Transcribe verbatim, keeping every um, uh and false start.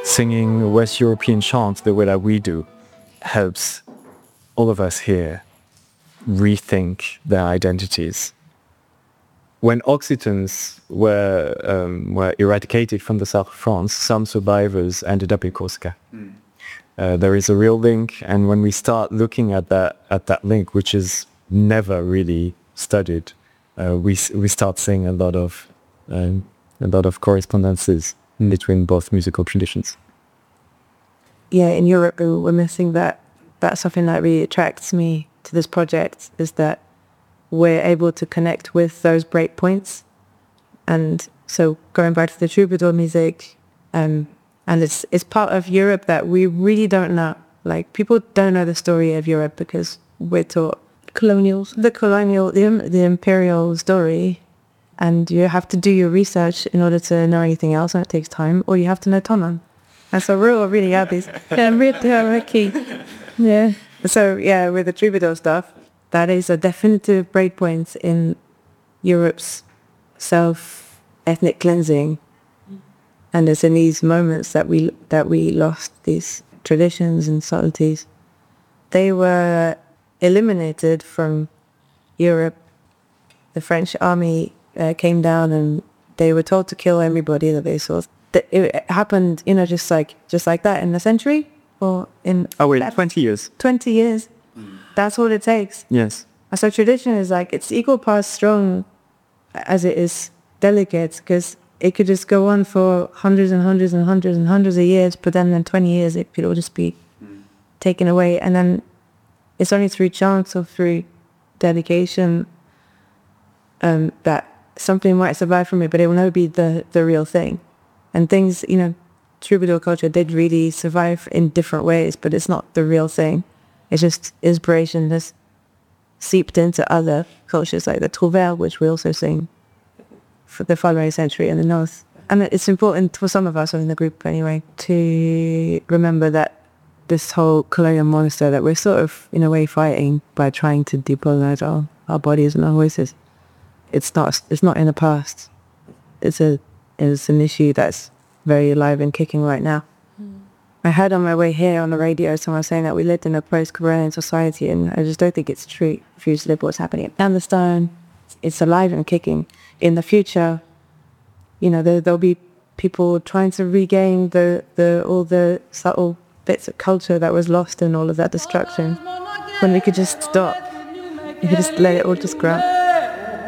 Singing West European chants the way that we do helps all of us here rethink their identities. When Occitans were um, were eradicated from the south of France, some survivors ended up in Corsica. Mm. Uh, there is a real link, and when we start looking at that at that link, which is never really studied, uh, we we start seeing a lot of um, a lot of correspondences between both musical traditions. Yeah, in Europe, we're missing that. That's something that really attracts me to this project, is that we're able to connect with those breakpoints. And so going back to the troubadour music, um, and it's it's part of Europe that we really don't know. Like, people don't know the story of Europe because we're taught colonials, the colonial, the, the imperial story, and you have to do your research in order to know anything else, and it takes time, or you have to know Tonan. And so we're all really happy. Yeah, really key. Yeah. So yeah, with the troubadour stuff, that is a definitive breakpoint in Europe's self-ethnic cleansing. And it's in these moments that we that we lost these traditions and subtleties. They were eliminated from Europe. The French army uh, came down and they were told to kill everybody that they saw. It happened, you know, just like just like that in a century, or in oh wait, twenty years. Twenty years. Mm. That's all it takes. Yes. And so tradition is like, it's equal parts strong as it is delicate, because it could just go on for hundreds and hundreds and hundreds and hundreds of years, but then in twenty years it could all just be mm. taken away. And then it's only through chants or through dedication um, that something might survive from it, but it will never be the, the real thing. And things, you know, troubadour culture did really survive in different ways, but it's not the real thing. It's just inspiration that's seeped into other cultures like the trouvère, which we also sing for the following century in the north. And it's important for some of us in the group anyway to remember that this whole colonial monster that we're sort of in a way fighting by trying to decolonize our, our bodies and our voices, it's not it's not in the past. It's a It's an issue that's very alive and kicking right now. Mm. I heard on my way here on the radio someone saying that we lived in a post-Coronian society, and I just don't think it's true if you just live what's happening down the stone. It's alive and kicking. In the future, you know, there, there'll be people trying to regain the, the all the subtle bits of culture that was lost in all of that destruction, when we could just stop. We could just let it all just grow.